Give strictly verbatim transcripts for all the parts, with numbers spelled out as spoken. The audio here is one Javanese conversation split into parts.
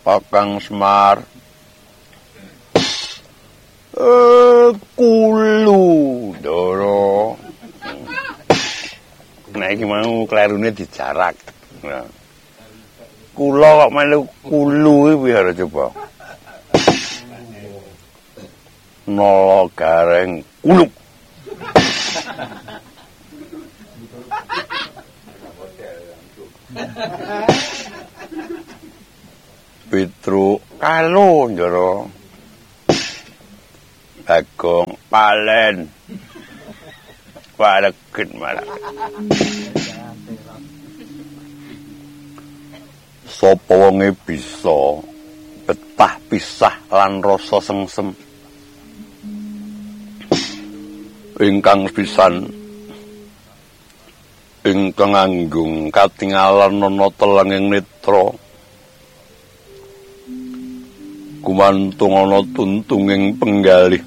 Kakang Semar. Eh, kulu Ndara. Nek iki mau klerune dijarak. Nah. Kula kok melu kulu iki piye coba? Nala gareng kuluk. Petru kalu Ndara. Bagong palen. Waregen malah. Sapa wonge bisa betah pisah lan rasa sengsem. Ingkang pisan ingkang anggung katingalan ana telenging netra. Gumantung ana tuntunging penggalih.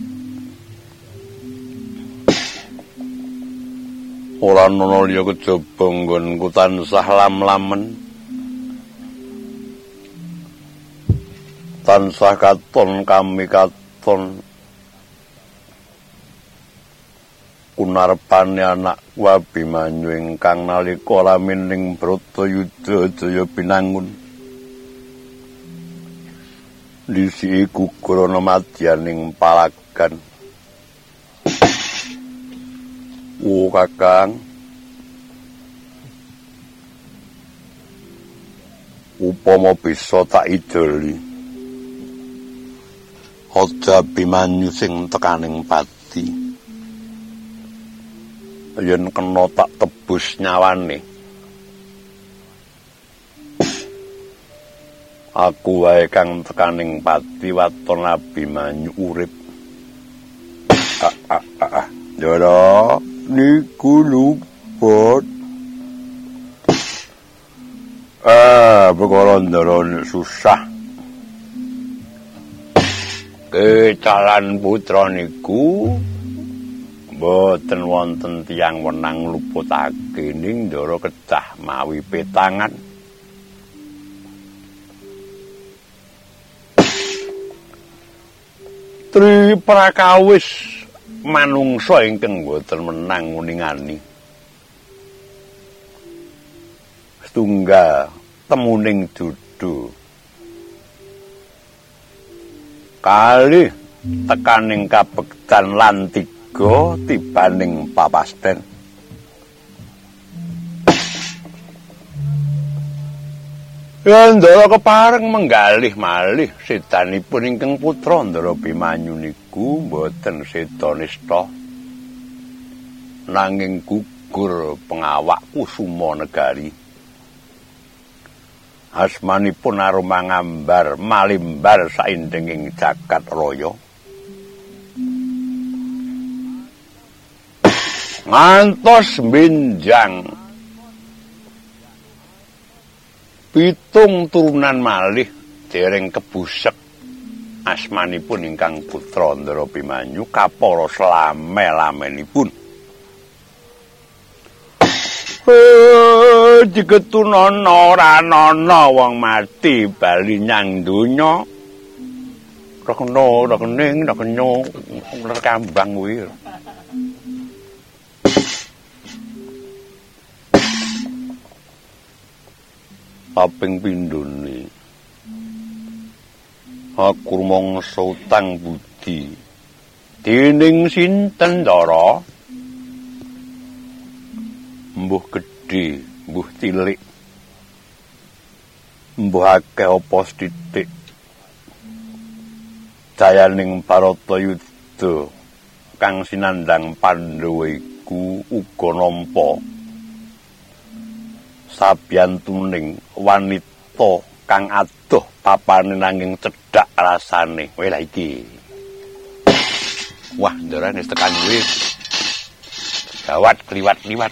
Ora ana liya kejaba nggonku tansah lam-lamen. Tansah katon kami katon kunarepane anakku Abimanyu ingkang nalika lamining Bratayuda Jaya pinangun. Disi gugur ana madyaning palagan. Oh Kakang, upama bisa tak idoli Aja Abimanyu sing tekaning pati, yen kena tak tebus nyawane. Aku wae kang tekaning pati waton Abimanyu urip. Ah ah ah, ah. Ndara niku luput. Ah, perkara Ndara susah. Kecalan putra niku boten wonten tiyang wenang luputake ning Ndara kecah mawi petangan. Tri prakawis manungsa ingkang boten menang nguningani. Setunggal temuning dudu. Kali tekaning kabektan lan tiga tibaning papasten. Ndara kepareng menggalih malih sedanipun ingkang putra Ndara Abimanyu niku boten seda nista nanging gugur pengawak Kusuma Negari. Asmanipun Aroma Ngambar malimbar saindenging jagat raya. Ngantos benjang pitung turunan malih dereng kebusek asmanipun ingkang putra Ndara Abimanyu kapara slame-lamenipun. Digetunana ora ana wong mati bali nyang donya. Rekna rekening rekenyo rekambang kuwi. Kaping pindhone aku mangsa utang budi dening sinten Ndara? Mbuh gedhe, mbuh cilik, mbuh akeh apa sithik. Jayaning Bratayuda kang sinandhang Pandhawa iku uga nampa sabiyantuning wanita kang adoh papane nanging cedhak rasane. Weh lha iki. Wah, Ndara wis tekan kuwi. Gawat kliwat-kliwat.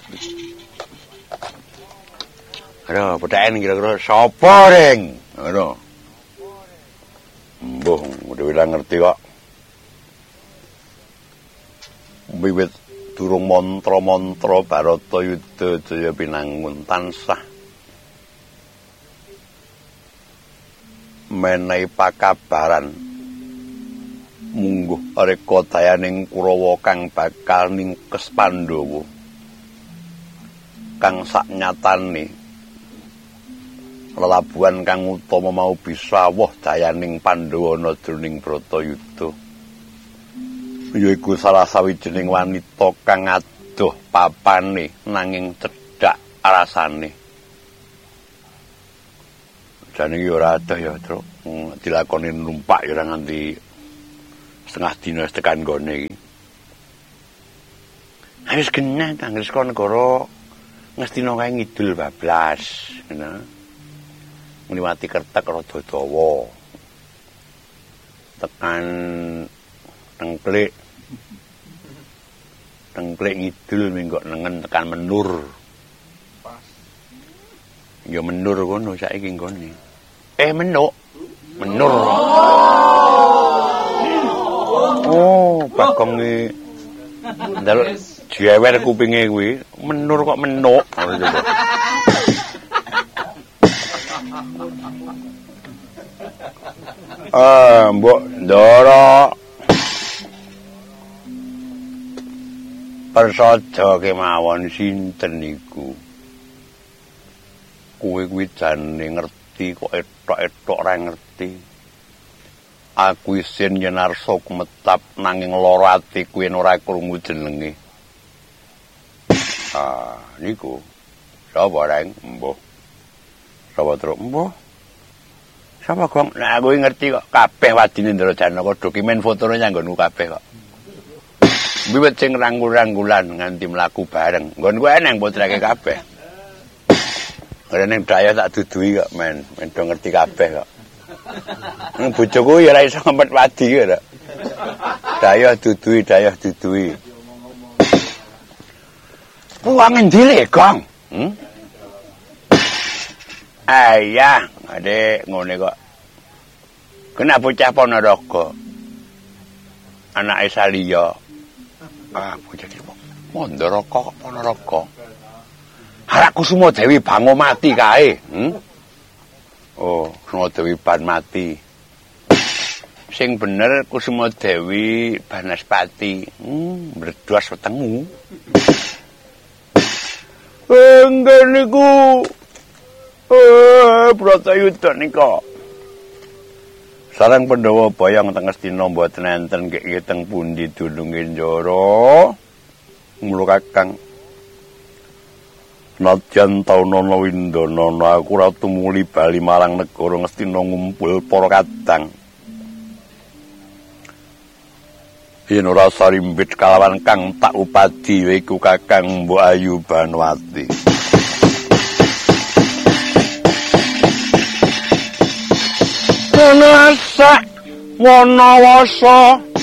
Aduh, petaken kira-kira sapa ring? Ngono. Mbuh, udah ora ngerti kok. Wiwit durung mantra-mantra Bratayuda Jaya pinangun tansah menehi pakabaran mungguh reka dayaning Kurawa kang bakal ningkes Pandhawa kang saknyatane lelabuhan kang utama mau bisa woh dayaning Pandhawa ana jroning Bratayuda yaiku salah sawijining wanita kang adoh papane nanging cedhak rasane. Jane iki ora adoh ya, Truk. Dilakoni numpak ya ora nganti setengah dina tekan gone iki. Wis genah ta Ngresca negara Ngastina kae ngidul bablas, ngono. Ngliwati Kertek rada dawa. Tekan Tengklik. Tengklik ngidul minggok nengen tekan Menur. Pas. Ya Menur kono saiki nggone. Eh menuk. Menur. Oh, Bagong iki ndaluk jewer kupinge kuwi. Menur kok menuk. Ah, Mbok Ndara. Persaja kemawon sinten niku? Kowe kuwi jane ngerti kok etok-etok ora ngerti. Aku isin yen arsa kumetap nanging lara atiku yen ora krungu jenenge. Ah, niku. Sapa reng? Mbah. Sapa Truk? Mbah. Sapa Gong? Nah, aku ngerti kok kabeh wadine Ndara Janaka dokumen fotone nyanggonku kabeh kok. Wiwit sing rangkul-rangkulan nganti mlaku bareng. Nggonku eneng potrake kabeh. Rene daya tak dudui kok, men. Men do ngerti kabeh kok. Nang bojoku ya ora iso ngempet wadi kok. Daya dudui, daya dudui. Puang endi le, Gong? Hmm? Ayah, adek ngene kok. Kena bocah Ponorogo. Anake Saliya. Ah, bocah iki Ponorogo kok Ponorogo. Harak Kusuma Dewi bango mati kae, hmm? Oh, Kusuma Dewi ban mati. Sing bener Kusuma Dewi Banaspati. Hmm, berdua wetengmu. Enggak niku. Eh, Bratayuda nika. Sareng Pandhawa boyong teng Ngastina mboten enten nggih teng pundi dununge Ndara. Mula Kakang Nadyan taunana windana aku ora tumuli bali marang negara Ngastina ngumpul para kadang. Yen ora sarimbit kalawan kang tak upadi yaiku Kakang Mbok Ayu Banwati. Nasa wanawasa